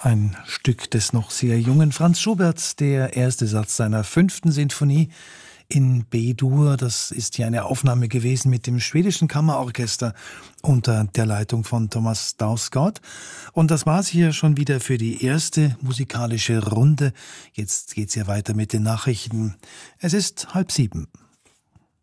Ein Stück des noch sehr jungen Franz Schubert, der erste Satz seiner 5. Sinfonie in B-Dur. Das ist ja eine Aufnahme gewesen mit dem schwedischen Kammerorchester unter der Leitung von Thomas Dausgaard. Und das war's hier schon wieder für die erste musikalische Runde. Jetzt geht's ja weiter mit den Nachrichten. Es ist 6:30.